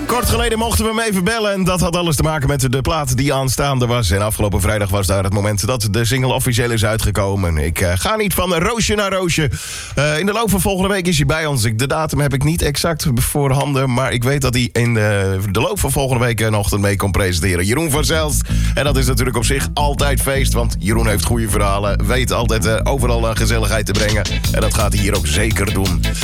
Kort geleden mochten we hem even bellen en dat had alles te maken met de plaat die aanstaande was. En afgelopen vrijdag was daar het moment dat de single officieel is uitgekomen. Ik ga niet van roosje naar roosje. In de loop van volgende week is hij bij ons. De datum heb ik niet exact voorhanden, maar ik weet dat hij in de loop van volgende week een ochtend mee kon presenteren. Jeroen van Zelst. En dat is natuurlijk op zich altijd feest, want Jeroen heeft goede verhalen. Weet altijd overal gezelligheid te brengen. En dat gaat hij hier ook zeker doen.